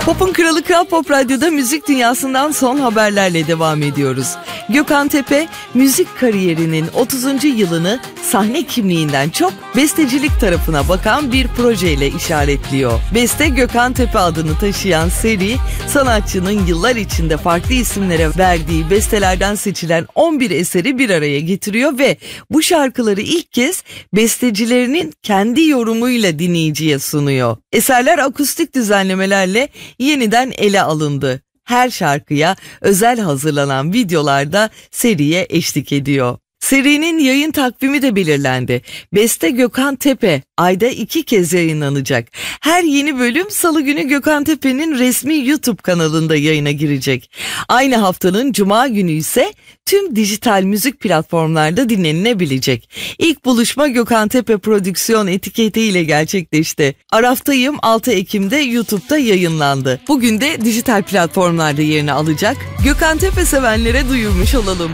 Pop'un kralı Kral Pop Radyo'da müzik dünyasından son haberlerle devam ediyoruz. Gökhan Tepe, müzik kariyerinin 30. yılını sahne kimliğinden çok bestecilik tarafına bakan bir projeyle işaretliyor. Beste Gökhan Tepe adını taşıyan seri, sanatçının yıllar içinde farklı isimlere verdiği bestelerden seçilen 11 eseri bir araya getiriyor ve bu şarkıları ilk kez bestecilerinin kendi yorumuyla dinleyiciye sunuyor. Eserler akustik düzenlemelerle yeniden ele alındı. Her şarkıya özel hazırlanan videolarda seriye eşlik ediyor. Serinin yayın takvimi de belirlendi. Beste Gökhan Tepe ayda 2 kez yayınlanacak. Her yeni bölüm Salı günü Gökhan Tepe'nin resmi YouTube kanalında yayına girecek. Aynı haftanın Cuma günü ise tüm dijital müzik platformlarda dinlenilebilecek. İlk buluşma Gökhan Tepe Prodüksiyon etiketiyle gerçekleşti. Araftayım 6 Ekim'de YouTube'da yayınlandı. Bugün de dijital platformlarda yerini alacak. Gökhan Tepe sevenlere duyurmuş olalım.